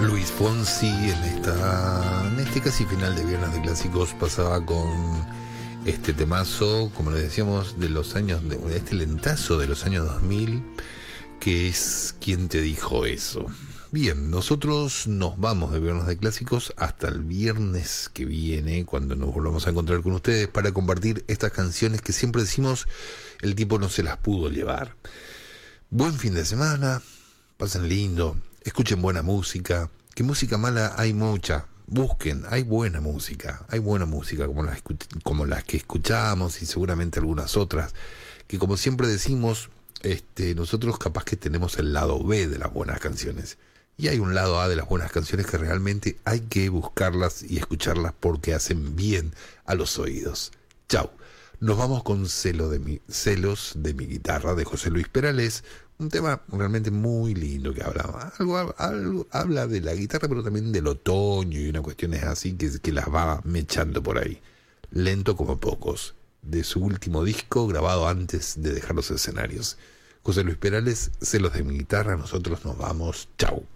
Luis Fonsi en este casi final de Viernes de Clásicos pasaba con este temazo, como les decíamos, de los años, de este lentazo de los años 2000, que es ¿Quién te dijo eso? Bien, nosotros nos vamos de Viernes de Clásicos hasta el viernes que viene, cuando nos volvamos a encontrar con ustedes para compartir estas canciones que siempre decimos el tipo no se las pudo llevar. Buen fin de semana, pasen lindo, escuchen buena música, que música mala hay mucha, busquen, hay buena música como las que escuchamos y seguramente algunas otras, que como siempre decimos, nosotros capaz que tenemos el lado B de las buenas canciones. Y hay un lado A de las buenas canciones que realmente hay que buscarlas y escucharlas porque hacen bien a los oídos. Chau. Nos vamos con Celos de mi guitarra, de José Luis Perales. Un tema realmente muy lindo que habla de la guitarra, pero también del otoño y unas cuestiones así que las va mechando por ahí. Lento como pocos. De su último disco grabado antes de dejar los escenarios. José Luis Perales, Celos de mi guitarra. Nosotros nos vamos. Chau.